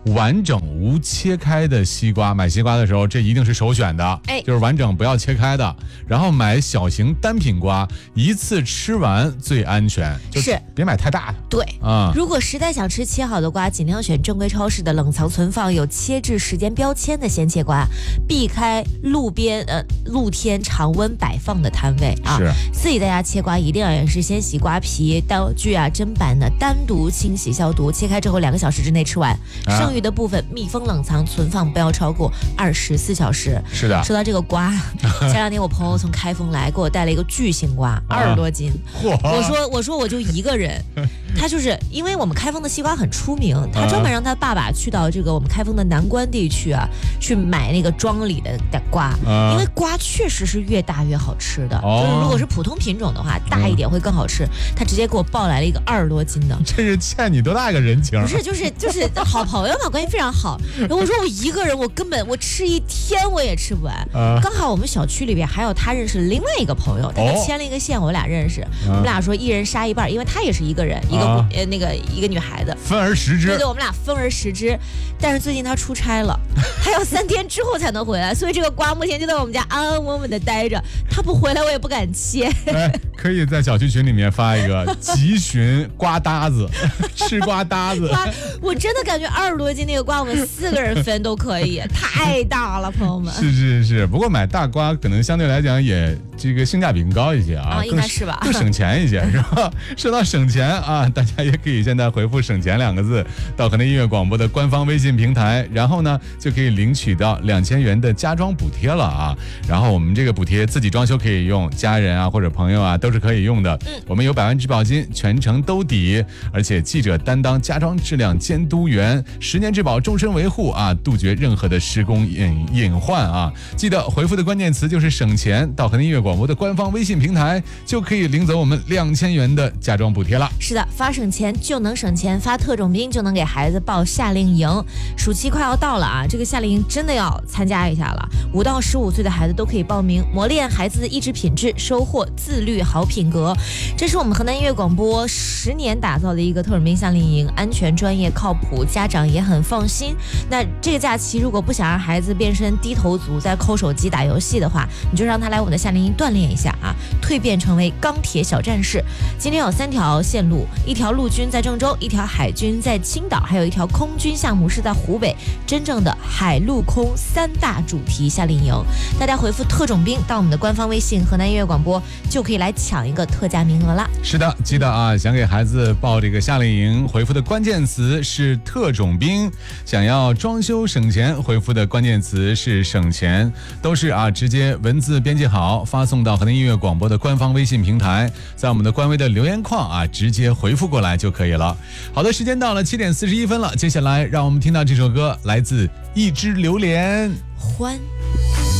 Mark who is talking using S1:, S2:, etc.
S1: 完整无切开的西瓜，买西瓜的时候这一定是首选的，就是完整不要切开的。然后买小型单品瓜，一次吃完最安全，就是别买太大的。
S2: 对啊，如果实在想吃切好的瓜，尽量选正规超市的冷藏存放有切制时间标签的鲜切瓜，避开露天常温摆放的摊位啊。
S1: 是
S2: 自己在家切瓜一定要是先洗瓜皮、刀具啊、砧板的单独清洗消毒，切开之后2个小时之内吃完，剩余的部分密封冷藏存放，不要超过24小时。
S1: 是的。
S2: 说到这个瓜，前2天我朋友从开封来，给我带了一个巨型瓜，20多斤。我说我就一个人，他就是因为我们开封的西瓜很出名，他专门让他爸爸去到这个我们开封的南关地区啊，去买那个庄里的瓜，因为瓜确实是越大越好吃的，就是如果是普通品种的话，大一点会更好吃。他直接给我抱来了一个20多斤的，
S1: 这是欠你多大一个人情？
S2: 不是，就是好朋友嘛，关系非常好。然后我说我一个人，我吃1天我也吃不完。刚好我们小区里边还有他认识另外一个朋友，他牵了一个线，我俩认识，我们俩说一人杀一半，因为他也是一个人，一个女孩子，
S1: 分而食之。
S2: 对，我们俩分而食之。但是最近他出差了，他要3天之后才能回来，所以这个瓜目前就在我们家安安稳稳的待着。他不回来，我也不敢切。
S1: 可以在小区群里面发一个急寻瓜搭子，吃瓜搭子。
S2: 我真的感觉20多斤那个瓜，我们4个人分都可以，太大了，朋友们。
S1: 是，不过买大瓜可能相对来讲也这个性价比更高一些啊，
S2: 应该是吧，
S1: 更省钱一些，是吧？说到省钱啊，大家也可以现在回复“省钱”2个字到河南音乐广播的官方微信平台，然后呢就可以领取到2000元的家装补贴了啊。然后我们这个补贴自己装修可以用，家人啊或者朋友啊都是可以用的。我们有100万质保金，全程兜底，而且记者担当家装质量监督员，10年质保，终身维护啊，杜绝任何的施工隐患啊。记得回复的关键词就是省钱，到河南音乐广播的官方微信平台就可以领走我们2000元的家装补贴了。
S2: 是的，发省钱就能省钱，发特种兵就能给孩子报夏令营。暑期快要到了啊，这个夏令营真的要参加一下了。5到15岁的孩子都可以报名，磨练孩子的意志品质，收获自律好品格。这是我们河南音乐广播10年打造的一个特种兵夏令营，安全、专业、靠谱，家长也很放心。那这个假期如果不想让孩子变身低头族，在抠手机打游戏的话，你就让他来我们的夏令营锻炼一下啊，蜕变成为钢铁小战士。今天有3条线路，一条陆军在郑州，一条海军在青岛，还有一条空军项目是在湖北，真正的海陆空3大主题夏令营。大家回复特种兵到我们的官方微信河南音乐广播，就可以来抢一个特价名额啦。
S1: 是的，记得啊，想给孩子报这个夏令营，回复的关键词是特种兵；想要装修省钱，回复的关键词是省钱。都是啊，直接文字编辑好，发送到河南音乐广播的官方微信平台，在我们的官微的留言框啊，直接回复过来就可以了。好的，时间到了7点41分了，接下来让我们听到这首歌，来自一只榴莲，
S2: 欢。